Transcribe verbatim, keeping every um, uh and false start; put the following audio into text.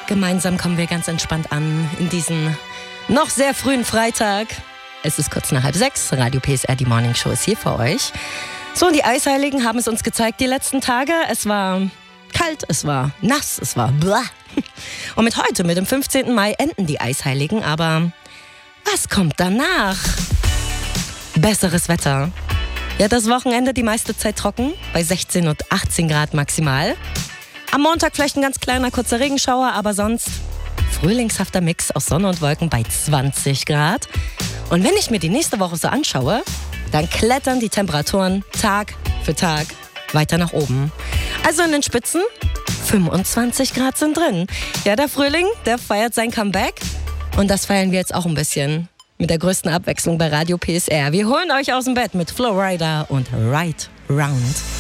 gemeinsam kommen wir ganz entspannt an in diesen noch sehr frühen Freitag. Es ist kurz nach halb sechs, Radio P S R, die Morning Show ist hier für euch. So, und die Eisheiligen haben es uns gezeigt die letzten Tage. Es war kalt, es war nass, es war blah. Und mit heute, mit dem fünfzehnten Mai, enden die Eisheiligen. Aber was kommt danach? Besseres Wetter. Ja, das Wochenende die meiste Zeit trocken, bei sechzehn und achtzehn Grad maximal. Am Montag vielleicht ein ganz kleiner, kurzer Regenschauer, aber sonst frühlingshafter Mix aus Sonne und Wolken bei zwanzig Grad. Und wenn ich mir die nächste Woche so anschaue, dann klettern die Temperaturen Tag für Tag weiter nach oben. Also in den Spitzen fünfundzwanzig Grad sind drin. Ja, der Frühling, der feiert sein Comeback. Und das feiern wir jetzt auch ein bisschen mit der größten Abwechslung bei Radio P S R. Wir holen euch aus dem Bett mit Flowrider und Right Round.